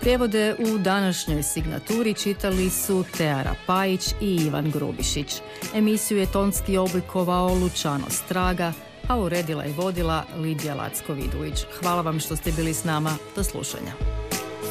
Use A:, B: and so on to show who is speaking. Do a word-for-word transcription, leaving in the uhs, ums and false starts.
A: Prijevode u današnjoj signaturi čitali su Teara Pajić i Ivan Grubišić. Emisiju je tonski oblikovao Lučano Straga, a uredila i vodila Lidija Lacko-Vidulić. Hvala vam što ste bili s nama. Do slušanja.